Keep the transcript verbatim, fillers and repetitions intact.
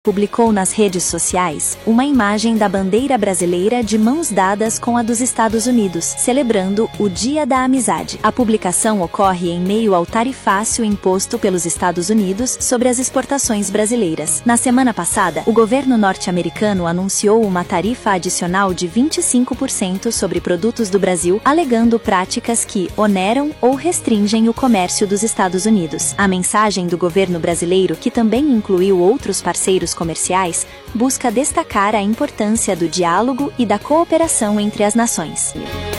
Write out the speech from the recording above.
publicou nas redes sociais uma imagem da bandeira brasileira de mãos dadas com a dos Estados Unidos, celebrando o Dia da Amizade. A publicação ocorre em meio ao tarifácio imposto pelos Estados Unidos sobre as exportações brasileiras. Na semana passada, o governo norte-americano anunciou uma tarifa adicional de vinte e cinco por cento sobre produtos do Brasil, alegando práticas que oneram ou restringem o comércio dos Estados Unidos. A mensagem do governo brasileiro, que também incluiu outros parceiros comerciais, busca destacar a importância do diálogo e da cooperação entre as nações.